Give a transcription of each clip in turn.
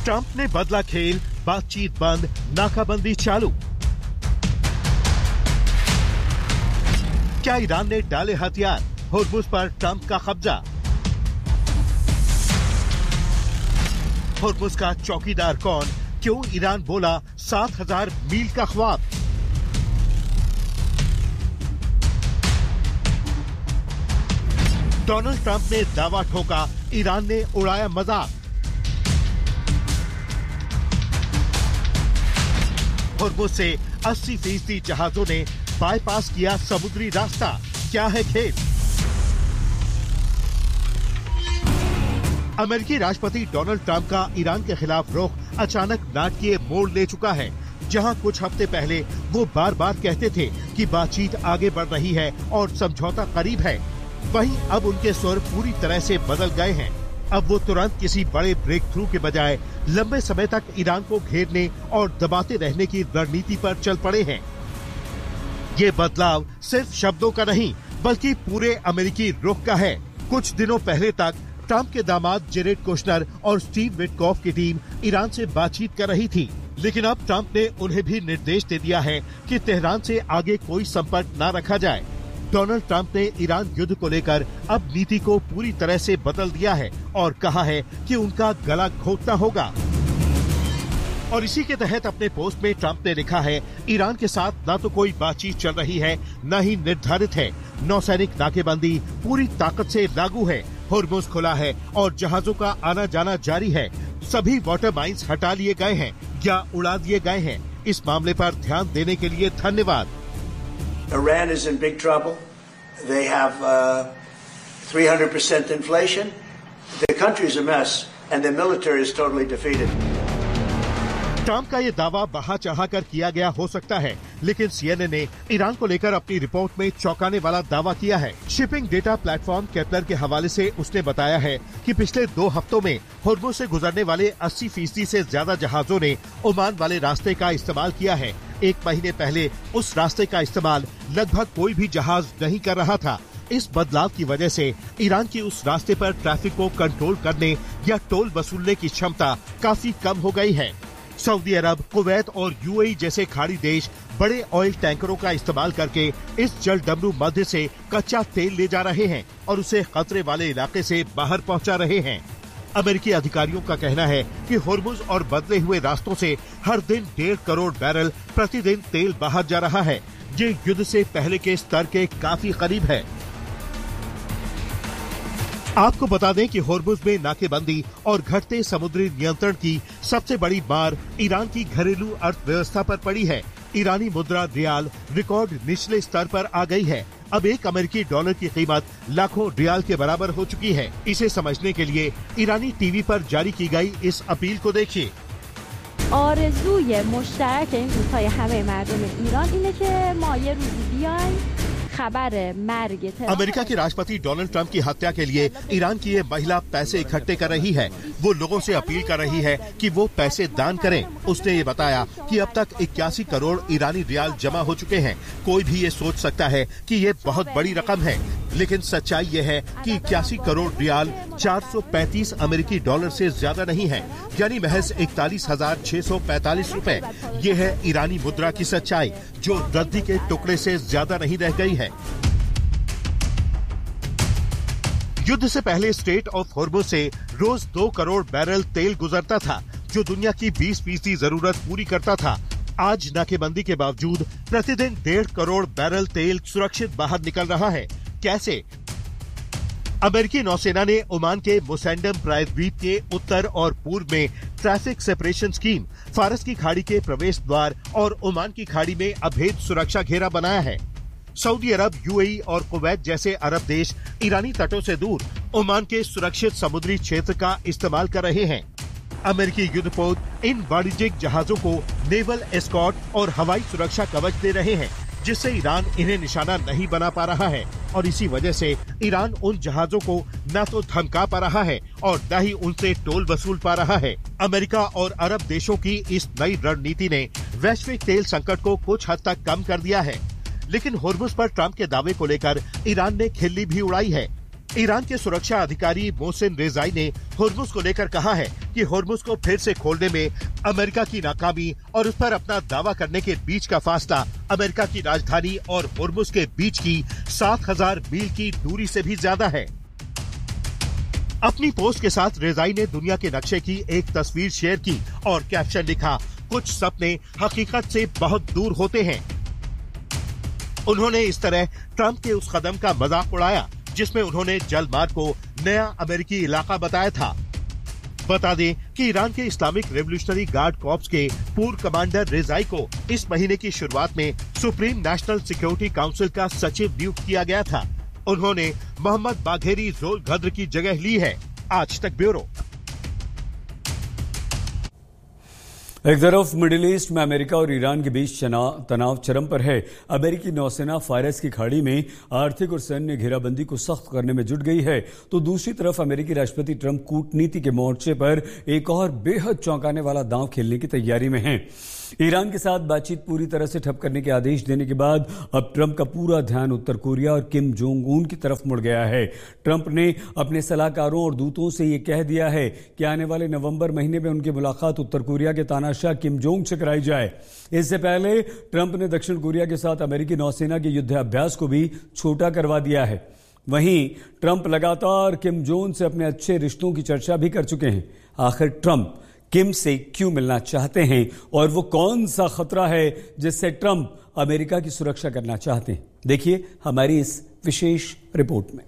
Trump ने बदला खेल, बातचीत बंद, नाकाबंदी चालू। क्या ईरान ने डाले हथियार, होर्मुज पर ट्रंप का कब्जा। होर्मुज का चौकीदार कौन, क्यों ईरान बोला 7000 मील का ख्वाब। डोनाल्ड ट्रंप ने दावा ठोका, ईरान ने उड़ाया मजाक। होर्मुज से 80% जहाजों ने बाईपास किया समुद्री रास्ता। क्या है खेल। अमेरिकी राष्ट्रपति डोनाल्ड ट्रंप का ईरान के खिलाफ रुख अचानक नाटकीय मोड़ ले चुका है। जहां कुछ हफ्ते पहले वो बार बार कहते थे कि बातचीत आगे बढ़ रही है और समझौता करीब है, वहीं अब उनके स्वर पूरी तरह से बदल गए हैं। अब वो तुरंत किसी बड़े ब्रेक थ्रू के बजाय लंबे समय तक ईरान को घेरने और दबाते रहने की रणनीति पर चल पड़े हैं। ये बदलाव सिर्फ शब्दों का नहीं, बल्कि पूरे अमेरिकी रुख का है। कुछ दिनों पहले तक ट्रंप के दामाद जेरेड कुशनर और स्टीव विटकॉफ की टीम ईरान से बातचीत कर रही थी, लेकिन अब ट्रंप ने उन्हें भी निर्देश दे दिया है कि तेहरान से आगे कोई संपर्क न रखा जाए। डोनाल्ड ट्रंप ने ईरान युद्ध को लेकर अब नीति को पूरी तरह से बदल दिया है और कहा है कि उनका गला घोटना होगा। और इसी के तहत अपने पोस्ट में ट्रंप ने लिखा है, ईरान के साथ न तो कोई बातचीत चल रही है, न ही निर्धारित है। नौसैनिक नाकेबंदी पूरी ताकत से लागू है। होर्मुज खुला है और जहाजों का आना जाना जारी है। सभी वाटर माइंस हटा लिए गए हैं या उड़ा दिए गए हैं। इस मामले पर ध्यान देने के लिए धन्यवाद। Iran is in big trouble. They have 300% inflation. The country is a mess and the military is totally defeated. Trump का ये दावा बढ़ा चढ़ाकर किया गया हो सकता है, लेकिन सीएनएन ने ईरान को लेकर अपनी रिपोर्ट में चौंकाने वाला दावा किया है। शिपिंग डेटा प्लेटफॉर्म केपलर के हवाले से उसने बताया है कि पिछले 2 हफ्तों में होर्मुज से गुजरने वाले 80% से ज्यादा जहाजों ने ओमान वाले रास्ते का इस्तेमाल किया है। 1 महीने पहले उस रास्ते का इस्तेमाल लगभग कोई भी जहाज नहीं कर रहा था। इस बदलाव की वजह से ईरान की उस रास्ते पर ट्रैफिक को कंट्रोल करने या टोल वसूलने की क्षमता काफी कम हो गई है। सऊदी अरब, कुवैत और यूएई जैसे खाड़ी देश बड़े ऑयल टैंकरों का इस्तेमाल करके इस जल डमरू मध्य से कच्चा तेल ले जा रहे हैं और उसे खतरे वाले इलाके से बाहर पहुंचा रहे हैं। अमेरिकी अधिकारियों का कहना है कि होर्मुज और बदले हुए रास्तों से हर दिन 1.5 करोड़ बैरल प्रतिदिन तेल बाहर जा रहा है। ये युद्ध से पहले के स्तर के काफी करीब है। आपको बता दें कि होर्मुज में नाकेबंदी और घटते समुद्री नियंत्रण की सबसे बड़ी मार ईरान की घरेलू अर्थव्यवस्था पर पड़ी है। ईरानी मुद्रा रियाल रिकॉर्ड निचले स्तर पर आ गई है। अब एक अमेरिकी डॉलर की कीमत लाखों रियाल के बराबर हो चुकी है। इसे समझने के लिए ईरानी टीवी पर जारी की गई इस अपील को देखिए। آرزوی مشترک این روزهای همه مردم ایران اینه که ما یه روزی بیایم खबर मर्ग। अमेरिका के राष्ट्रपति डोनाल्ड ट्रंप की हत्या के लिए ईरान की ये महिला पैसे इकट्ठे कर रही है। वो लोगों से अपील कर रही है कि वो पैसे दान करें। उसने ये बताया कि अब तक 81 करोड़ ईरानी रियाल जमा हो चुके हैं। कोई भी ये सोच सकता है कि ये बहुत बड़ी रकम है, लेकिन सच्चाई ये है कि 81 करोड़ रियाल 435 अमेरिकी डॉलर से ज्यादा नहीं है, यानी महज 41,645 रुपए। ये है ईरानी मुद्रा की सच्चाई, जो रद्दी के टुकड़े से ज्यादा नहीं रह गई है। युद्ध से पहले स्ट्रेट ऑफ होर्मुज से रोज 2 करोड़ बैरल तेल गुजरता था, जो दुनिया की 20% जरूरत पूरी करता था। आज नाकेबंदी के बावजूद प्रतिदिन 1.5 करोड़ बैरल तेल सुरक्षित बाहर निकल रहा है। कैसे? अमेरिकी नौसेना ने ओमान के मुसैंडम प्रायद्वीप के उत्तर और पूर्व में ट्रैफिक सेपरेशन स्कीम, फारस की खाड़ी के प्रवेश द्वार और ओमान की खाड़ी में अभेद सुरक्षा घेरा बनाया है। सऊदी अरब, यूएई और कुवैत जैसे अरब देश ईरानी तटों से दूर ओमान के सुरक्षित समुद्री क्षेत्र का इस्तेमाल कर रहे हैं। अमेरिकी युद्धपोत इन वाणिज्यिक जहाजों को नेवल एस्कॉर्ट और हवाई सुरक्षा कवच दे रहे हैं, जिससे ईरान इन्हें निशाना नहीं बना पा रहा है। और इसी वजह से ईरान उन जहाजों को न तो धमका पा रहा है और न ही उनसे टोल वसूल पा रहा है। अमेरिका और अरब देशों की इस नई रणनीति ने वैश्विक तेल संकट को कुछ हद तक कम कर दिया है, लेकिन होर्मुज पर ट्रंप के दावे को लेकर ईरान ने खिल्ली भी उड़ाई है। ईरान के सुरक्षा अधिकारी मोहसिन रेजाई ने होर्मुज को लेकर कहा है कि होर्मुज को फिर से खोलने में अमेरिका की नाकामी और उस पर अपना दावा करने के बीच का फासला अमेरिका की राजधानी और होर्मुज के बीच की 7,000 मील की दूरी से भी ज्यादा है। अपनी पोस्ट के साथ रेजाई ने दुनिया के नक्शे की एक तस्वीर शेयर की और कैप्शन लिखा, कुछ सपने हकीकत से बहुत दूर होते हैं। उन्होंने इस तरह ट्रंप के उस कदम का मजाक उड़ाया जिसमें उन्होंने जलमार्ग को नया अमेरिकी इलाका बताया था। बता दें कि ईरान के इस्लामिक रेवोल्यूशनरी गार्ड कॉर्प्स के पूर्व कमांडर रेजाई को इस महीने की शुरुआत में सुप्रीम नेशनल सिक्योरिटी काउंसिल का सचिव नियुक्त किया गया था। उन्होंने मोहम्मद बाघेरी जोल गद्र की जगह ली है। आज तक ब्यूरो। एक तरफ मिडिल ईस्ट में अमेरिका और ईरान के बीच तनाव चरम पर है। अमेरिकी नौसेना फारस की खाड़ी में आर्थिक और सैन्य घेराबंदी को सख्त करने में जुट गई है, तो दूसरी तरफ अमेरिकी राष्ट्रपति ट्रंप कूटनीति के मोर्चे पर एक और बेहद चौंकाने वाला दांव खेलने की तैयारी में हैं। ईरान के साथ बातचीत पूरी तरह से ठप करने के आदेश देने के बाद अब ट्रंप का पूरा ध्यान उत्तर कोरिया और किम जोंग उन की तरफ मुड़ गया है। ट्रंप ने अपने सलाहकारों और दूतों से यह कह दिया है कि आने वाले नवंबर महीने में उनकी मुलाकात उत्तर कोरिया के तानाशाह किम जोंग से कराई जाए। इससे पहले ट्रंप ने दक्षिण कोरिया के साथ अमेरिकी नौसेना के युद्धाभ्यास को भी छोटा करवा दिया है। वहीं ट्रंप लगातार किम जोंग से अपने अच्छे रिश्तों की चर्चा भी कर चुके हैं। आखिर ट्रंप किम से क्यों मिलना चाहते हैं और वो कौन सा खतरा है जिससे ट्रंप अमेरिका की सुरक्षा करना चाहते हैं, देखिए हमारी इस विशेष रिपोर्ट में।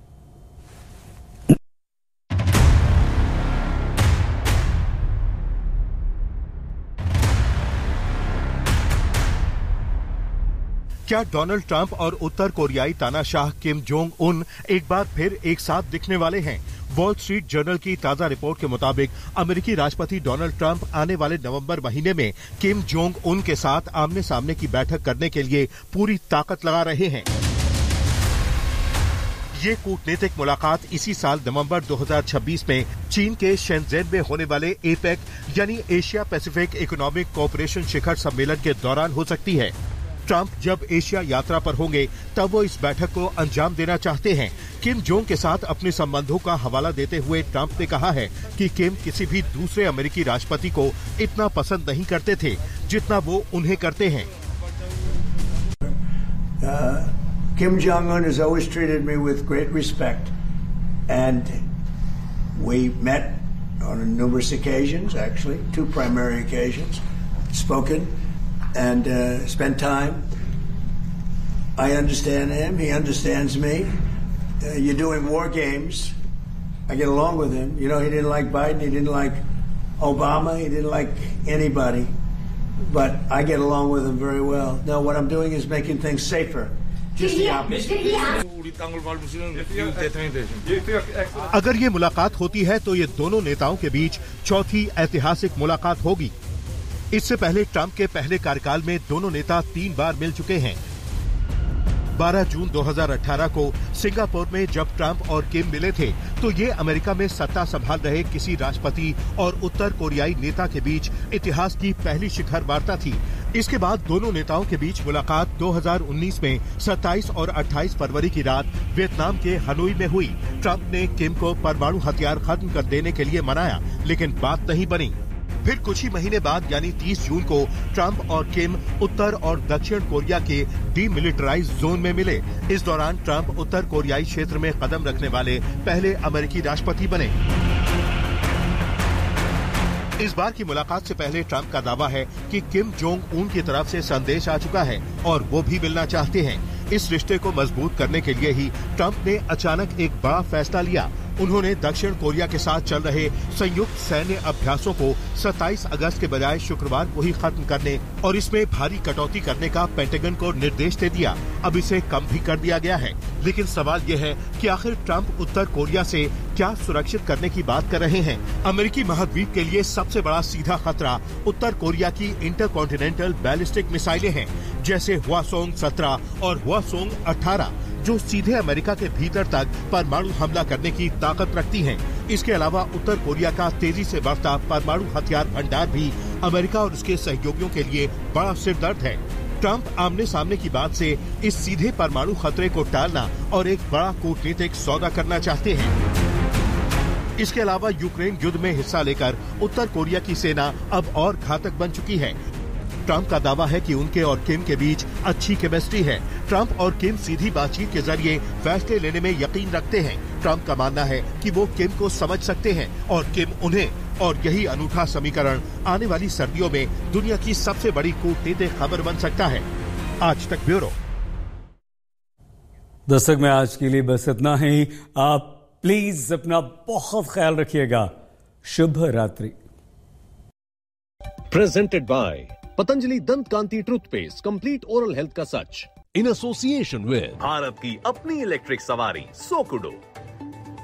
क्या डोनाल्ड ट्रंप और उत्तर कोरियाई तानाशाह किम जोंग उन एक बार फिर एक साथ दिखने वाले हैं? वॉल स्ट्रीट जर्नल की ताजा रिपोर्ट के मुताबिक अमेरिकी राष्ट्रपति डोनाल्ड ट्रंप आने वाले नवंबर महीने में किम जोंग उन के साथ आमने सामने की बैठक करने के लिए पूरी ताकत लगा रहे हैं। ये कूटनीतिक मुलाकात इसी साल नवंबर 2026 में चीन के शेंज़ेन में होने वाले एपेक यानी एशिया पैसिफिक इकोनॉमिक कोऑपरेशन शिखर सम्मेलन के दौरान हो सकती है। ट्रंप जब एशिया यात्रा पर होंगे तब वो इस बैठक को अंजाम देना चाहते हैं। किम जोंग के साथ अपने संबंधों का हवाला देते हुए ट्रंप ने कहा है कि किम किसी भी दूसरे अमेरिकी राष्ट्रपति को इतना पसंद नहीं करते थे जितना वो उन्हें करते हैं। Kim Jong-un has always treated me with great respect, and we met on numerous occasions, actually 2 primary occasions, spoken and spent time. I understand him, he understands me. You're doing war games. I get along with him. You know, he didn't like Biden, he didn't like Obama, he didn't like anybody, but I get along with him very well. Now what I'm doing is making things safer. अगर ये मुलाकात होती है तो ये दोनों नेताओं के बीच चौथी ऐतिहासिक मुलाकात होगी। इससे पहले ट्रंप के पहले कार्यकाल में दोनों नेता 3 बार मिल चुके हैं। 12 जून 2018 को सिंगापुर में जब ट्रंप और किम मिले थे तो ये अमेरिका में सत्ता संभाल रहे किसी राष्ट्रपति और उत्तर कोरियाई नेता के बीच इतिहास की पहली शिखर वार्ता थी। इसके बाद दोनों नेताओं के बीच मुलाकात 2019 में 27 और 28 फरवरी की रात वियतनाम के हनोई में हुई। ट्रंप ने किम को परमाणु हथियार खत्म कर देने के लिए मनाया, लेकिन बात नहीं बनी। फिर कुछ ही महीने बाद यानी 30 जून को ट्रंप और किम उत्तर और दक्षिण कोरिया के डीमिलिटराइज जोन में मिले। इस दौरान ट्रंप उत्तर कोरियाई क्षेत्र में कदम रखने वाले पहले अमेरिकी राष्ट्रपति बने। इस बार की मुलाकात से पहले ट्रंप का दावा है कि किम जोंग उन की तरफ से संदेश आ चुका है और वो भी मिलना चाहते हैं। इस रिश्ते को मजबूत करने के लिए ही ट्रंप ने अचानक एक बड़ा फैसला लिया। उन्होंने दक्षिण कोरिया के साथ चल रहे संयुक्त सैन्य अभ्यासों को 27 अगस्त के बजाय शुक्रवार को ही खत्म करने और इसमें भारी कटौती करने का पेंटागन को निर्देश दे दिया। अब इसे कम भी कर दिया गया है, लेकिन सवाल यह है कि आखिर ट्रंप उत्तर कोरिया से क्या सुरक्षित करने की बात कर रहे हैं। अमेरिकी महाद्वीप के लिए सबसे बड़ा सीधा खतरा उत्तर कोरिया की इंटरकॉन्टिनेंटल बैलिस्टिक मिसाइलें हैं, जैसे हवासोंग 17 और हवासोंग 18, जो सीधे अमेरिका के भीतर तक परमाणु हमला करने की ताकत रखती हैं। इसके अलावा उत्तर कोरिया का तेजी से बढ़ता परमाणु हथियार भंडार भी अमेरिका और उसके सहयोगियों के लिए बड़ा सिरदर्द है। ट्रंप आमने सामने की बात से इस सीधे परमाणु खतरे को टालना और एक बड़ा कूटनीतिक सौदा करना चाहते हैं। इसके अलावा यूक्रेन युद्ध में हिस्सा लेकर उत्तर कोरिया की सेना अब और घातक बन चुकी है। ट्रंप का दावा है कि उनके और किम के बीच अच्छी केमिस्ट्री है। ट्रंप और किम सीधी बातचीत के जरिए फैसले लेने में यकीन रखते हैं। ट्रंप का मानना है कि वो किम को समझ सकते हैं और किम उन्हें, और यही अनूठा समीकरण आने वाली सर्दियों में दुनिया की सबसे बड़ी कूटनीतिक खबर बन सकता है। आज तक ब्यूरो। दर्शक में आज के लिए बस इतना ही। आप प्लीज अपना बहुत ख्याल रखिएगा। शुभ रात्रि। Presented by पतंजलि दंत कांति टूथपेस्ट, कंप्लीट ओरल हेल्थ का सच, इन एसोसिएशन विद भारत की अपनी इलेक्ट्रिक सवारी सोकुडो।